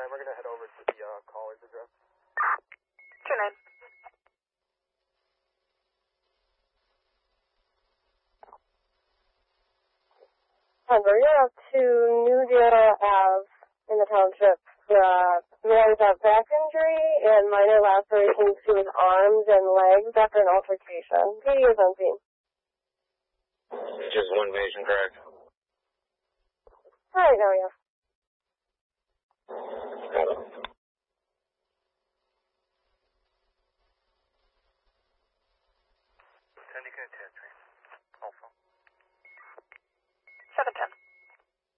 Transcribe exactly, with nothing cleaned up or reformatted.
we're going to head over to the uh, caller's address. Your name? Denver, you're up to New Deal Ave in the township. Uh, man without back injury and minor lacerations to his arms and legs after an altercation. P D is on scene. Just one patient, correct? All right, now, yeah. Hello.